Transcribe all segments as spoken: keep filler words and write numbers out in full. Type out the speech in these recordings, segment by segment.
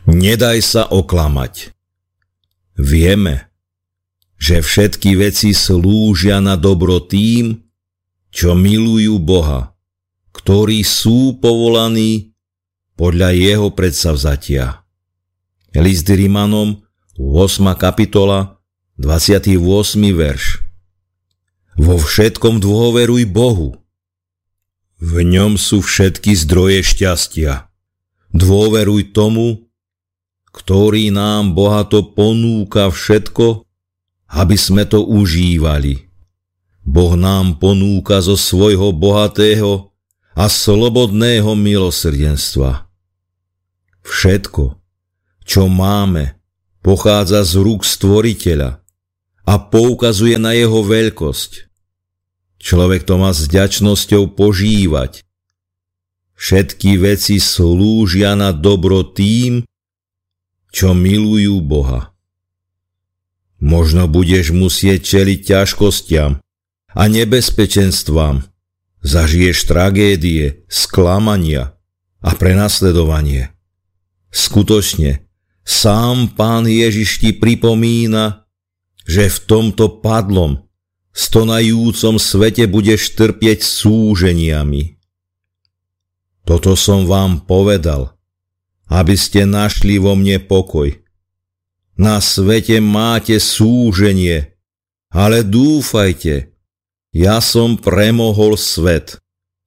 Nedaj sa oklamať. Vieme, že všetky veci slúžia na dobro tým, čo milujú Boha, ktorí sú povolaní podľa jeho predsavzatia. List Rimanom, ôsma kapitola, dvadsiaty ôsmy verš. Vo všetkom dôveruj Bohu. V ňom sú všetky zdroje šťastia. Dôveruj tomu, ktorý nám bohato ponúka všetko, aby sme to užívali. Boh nám ponúka zo svojho bohatého a slobodného milosrdenstva. Všetko, čo máme, pochádza z rúk Stvoriteľa a poukazuje na jeho veľkosť. Človek to má s vďačnosťou požívať. Všetky veci slúžia na dobro tým, čo milujú Boha. Možno budeš musieť čeliť ťažkostiam a nebezpečenstvám. Zažiješ tragédie, sklamania a prenasledovanie. Skutočne, sám Pán Ježiš ti pripomína, že v tomto padlom, stonajúcom svete budeš trpieť súženiami. Toto som vám povedal, aby ste našli vo mne pokoj. Na svete máte súženie, ale dúfajte, ja som premohol svet.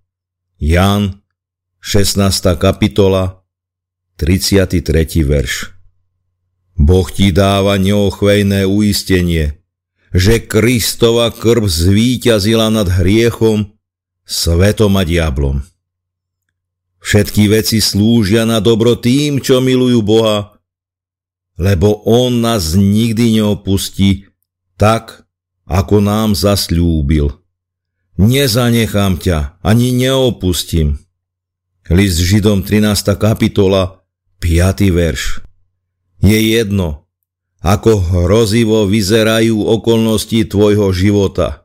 Ján, šestnásta kapitola, tridsiaty tretí verš. Boh ti dáva neochvejné uistenie, že Kristova krv zvíťazila nad hriechom, svetom a diablom. Všetky veci slúžia na dobro tým, čo milujú Boha, lebo On nás nikdy neopustí tak, ako nám zasľúbil. Nezanechám ťa, ani neopustím. List Židom, trinásta kapitola, piaty verš. Je jedno, ako hrozivo vyzerajú okolnosti tvojho života.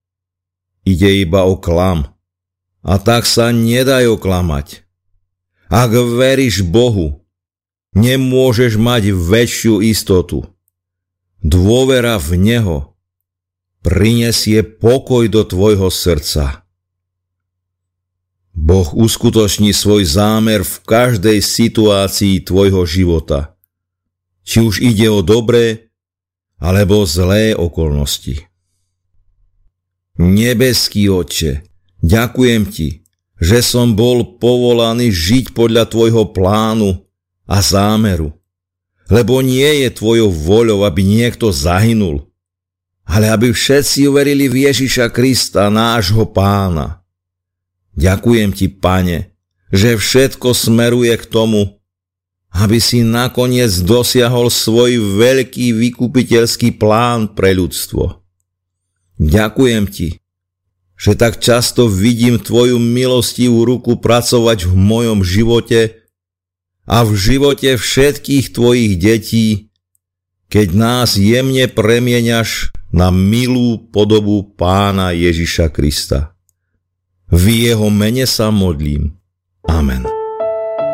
Ide iba o klam. A tak sa nedaj oklamať. Ak veríš Bohu, nemôžeš mať väčšiu istotu. Dôvera v Neho prinesie pokoj do tvojho srdca. Boh uskutoční svoj zámer v každej situácii tvojho života. Či už ide o dobré, alebo zlé okolnosti. Nebeský Otče, ďakujem ti, že som bol povolaný žiť podľa tvojho plánu a zámeru, lebo nie je tvojou voľou, aby niekto zahynul, ale aby všetci uverili v Ježiša Krista, nášho Pána. Ďakujem ti, Pane, že všetko smeruje k tomu, aby si nakoniec dosiahol svoj veľký vykupiteľský plán pre ľudstvo. Ďakujem ti, že tak často vidím tvoju milostivú ruku pracovať v mojom živote a v živote všetkých tvojich detí, keď nás jemne premieňaš na milú podobu Pána Ježiša Krista. V jeho mene sa modlím. Amen.